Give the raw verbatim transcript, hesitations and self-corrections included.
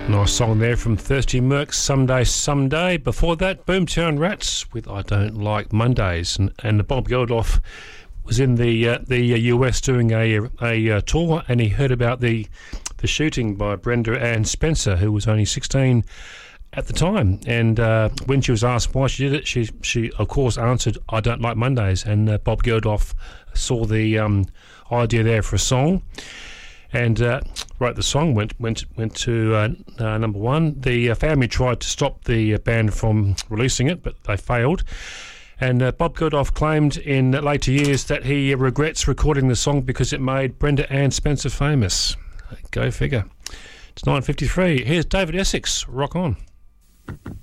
Nice song there from Thirsty Merc, Someday, Someday. Before that, Boomtown Rats with I Don't Like Mondays. And, and Bob Geldof was in the uh, the U S doing a, a, a tour, and he heard about the the shooting by Brenda Ann Spencer, who was only sixteen at the time. And uh, when she was asked why she did it, she, she of course, answered, I don't like Mondays. And uh, Bob Geldof saw the um, idea there for a song, and uh, wrote the song, went went went to uh, uh, number one. The uh, family tried to stop the uh, band from releasing it, but they failed. And uh, Bob Geldof claimed in later years that he regrets recording the song because it made Brenda Ann Spencer famous. Go figure. It's nine fifty-three. Here's David Essex. Rock on.